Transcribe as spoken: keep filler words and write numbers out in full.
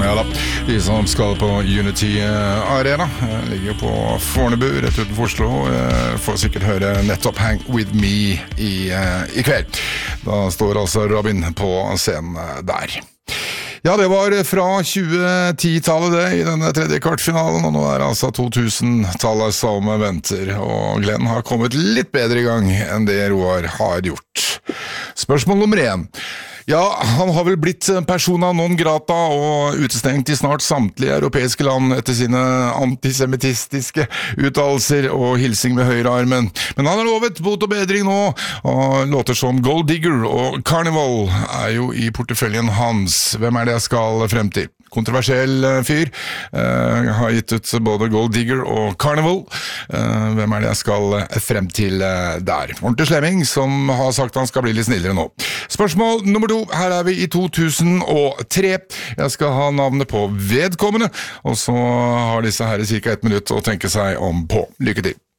Ja da, de som skal på Unity Arena ligger på Fornebu, rett utenfor Oslo, får sikkert høre nettopp Hang With Me i, i kveld. Da står altså Robin på scenen der. Ja, det var fra tjue ti-tallet det i denne tredje kvartfinalen, og nå er det altså to tusen-tallet som venter, og Glenn har kommet litt bedre i gang enn det Roar har gjort. Spørsmål nummer én. Ja, han har vel blitt persona non grata og utestengt i snart samtlige europeiske land etter sine antisemitistiske uttalelser og hilsing med høyrearmen. Men han har lovet bot og bedring nå, og låter som Gold Digger og Carnival er jo i porteføljen hans. Hvem er det jeg skal frem til? Kontroversiell fyr, uh, har gitt ut både Gold Digger og Carnival. Uh, hvem er det jeg skal frem til uh, der? Ordentlig slemming som har sagt han skal bli litt snillere nå. Spørsmål nummer to, her er vi i to tusen og tre. Jeg skal ha navnet på vedkommende, og så har disse her i cirka ett minutt å tenke seg om på. Lykke til!